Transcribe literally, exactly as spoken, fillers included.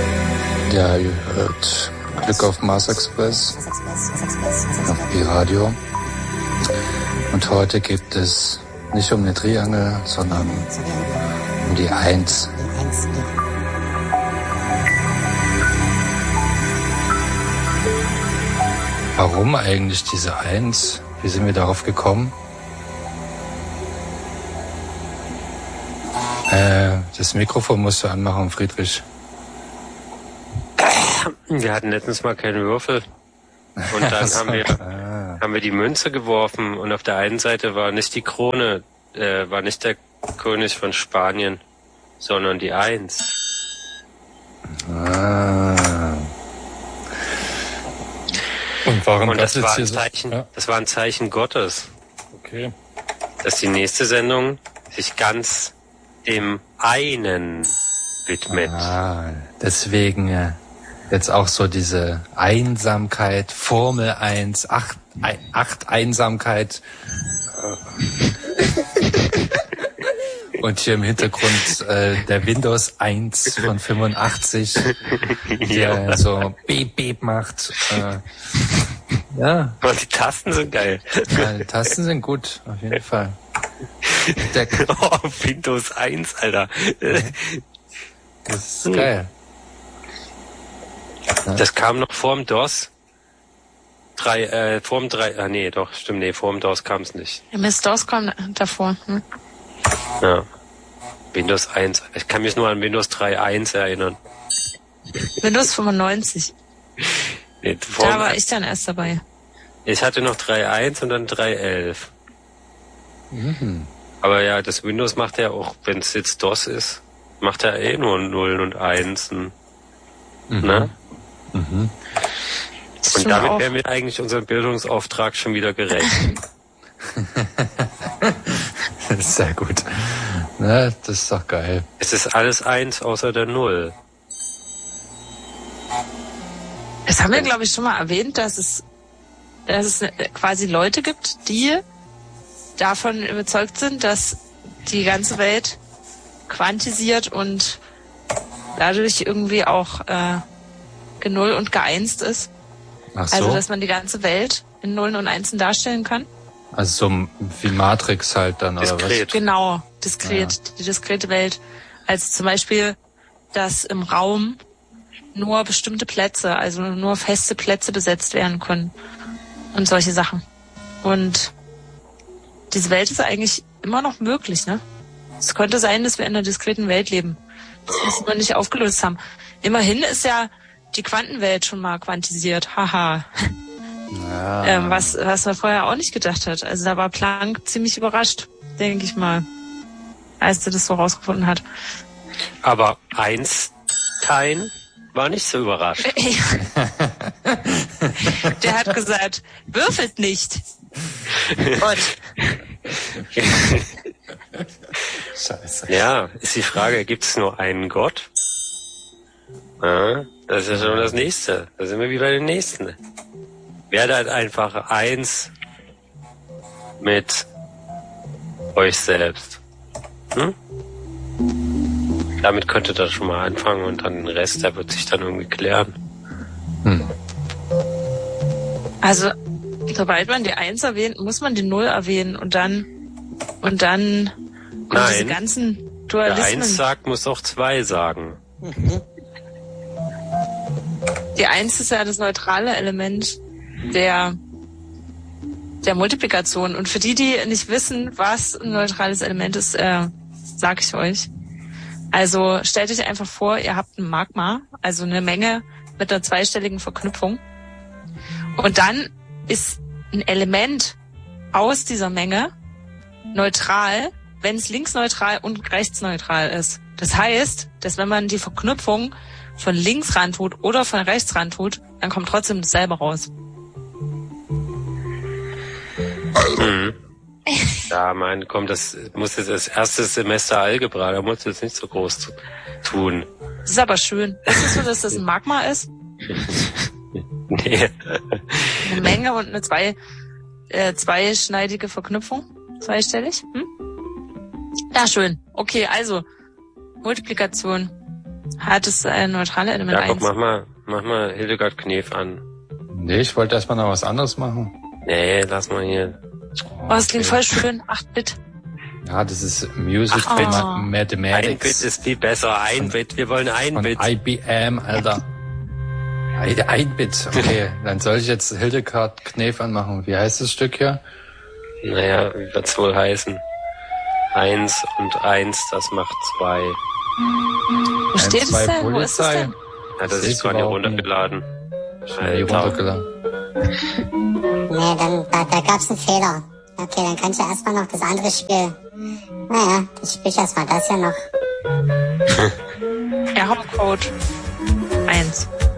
Ja, ihr hört Glück auf Mars Express auf B-Radio. Und heute geht es nicht um eine Triangel, sondern um die Eins. Warum eigentlich diese Eins? Wie sind wir darauf gekommen? Äh, das Mikrofon musst du anmachen, Friedrich. Wir hatten letztens mal keinen Würfel. Und dann haben wir, ah. haben wir die Münze geworfen und auf der einen Seite war nicht die Krone, äh, war nicht der König von Spanien, sondern die Eins. Ah. Und warum und das, das, war ein jetzt Zeichen, ja? das war ein Zeichen Gottes. Okay. Dass die nächste Sendung sich ganz dem einen widmet. Ah, deswegen äh, jetzt auch so diese Einsamkeit, Formel eins, acht, ein, acht Einsamkeit. Und hier im Hintergrund äh, der Windows eins von fünfundachtzig, der ja. so beep beep macht. Äh, ja. Und die Tasten sind geil. Ja, die Tasten sind gut, auf jeden Fall. Der oh, Windows eins, Alter. Das ist geil. Ja. Das kam noch vorm DOS. Drei, äh, vorm drei, ah nee, doch, stimmt, nee, vorm DOS kam es nicht. M S-DOS kam davor. Hm? Ja. Windows eins. Ich kann mich nur an Windows drei Punkt eins erinnern. Windows fünfundneunzig. Nee, da war ich dann erst dabei. Ich hatte noch drei Punkt eins und dann drei Punkt elf. Mhm. Aber ja, das Windows macht ja auch, wenn es jetzt DOS ist, macht er eh nur Nullen und Einsen. Mhm. Ne? Mhm. Und damit wären wir eigentlich unserem Bildungsauftrag schon wieder gerecht. Das ist sehr gut. Ne, das ist doch geil. Es ist alles eins außer der Null. Das haben wir, glaube ich, schon mal erwähnt, dass es, dass es quasi Leute gibt, die davon überzeugt sind, dass die ganze Welt quantisiert und dadurch irgendwie auch äh, genull und geeinst ist. Ach so. Also, dass man die ganze Welt in Nullen und Einsen darstellen kann. Also so wie Matrix halt dann, diskret. Oder was? Genau, diskret, ja. Die diskrete Welt. Also zum Beispiel, dass im Raum nur bestimmte Plätze, also nur feste Plätze besetzt werden können. Und solche Sachen. Und diese Welt ist eigentlich immer noch möglich, ne? Es könnte sein, dass wir in einer diskreten Welt leben. Das müssen wir nicht aufgelöst haben. Immerhin ist ja die Quantenwelt schon mal quantisiert. Haha. Ja. Ähm, was, was man vorher auch nicht gedacht hat. Also da war Planck ziemlich überrascht, denke ich mal, als er das so rausgefunden hat. Aber Einstein war nicht so überrascht. Der hat gesagt, würfelt nicht. Und Scheiße. Ja, ist die Frage, gibt es nur einen Gott? Ja, das ist ja schon das Nächste. Da sind wir wie bei den Nächsten. Werdet halt einfach eins mit euch selbst. Hm? Damit könnte das schon mal anfangen und dann den Rest, der wird sich dann irgendwie klären. Hm. Also, sobald man die Eins erwähnt, muss man die Null erwähnen und dann und dann und Nein, diese ganzen wer Dualismen. eins sagt, muss auch zwei sagen. Mhm. Die Eins ist ja das neutrale Element der der Multiplikation. Und für die, die nicht wissen, was ein neutrales Element ist, äh, sage ich euch. Also stellt euch einfach vor, ihr habt ein Magma, also eine Menge mit einer zweistelligen Verknüpfung. Und dann ist ein Element aus dieser Menge neutral, wenn es linksneutral und rechtsneutral ist. Das heißt, dass wenn man die Verknüpfung von links ran tut oder von rechts ran tut, dann kommt trotzdem dasselbe raus. Mhm. Ja, mein, komm, das muss jetzt das erste Semester Algebra, da musst du jetzt nicht so groß tun. Das ist aber schön. Ist es so, dass das ein Magma ist? Nee. Eine Menge und eine zwei, äh, zweischneidige Verknüpfung? Zweistellig? Hm? Ja, schön. Okay, also Multiplikation. hat das äh, neutrale Element Jakob, eins. mach mal, mach mal Hildegard Knef an. Nee, ich wollte erstmal noch was anderes machen. Nee, lass mal hier. Oh, das klingt voll schön. acht Bit. Ja, das ist Music Ach, for oh. Ma- Ein Bit Mathematics. ist viel besser. Ein Bit. Wir wollen ein Von Bit. I B M, Alter. Ein, ein Bit. Okay, dann soll ich jetzt Hildegard Knef anmachen. Wie heißt das Stück hier? Naja, wie wird's wohl heißen? Eins und eins, das macht zwei. Wo Eins, steht es zwei, denn? Wo ist es Polizei. denn? Ja, das Sehe ist ich zwar nicht überhaupt runtergeladen. Schnell die runtergeladen. Nee, dann, da, da gab's einen Fehler. Okay, dann kann ich ja erstmal noch das andere Spiel. Naja, dann spiel ich erstmal das ja noch. Ja, Hauptcode eins.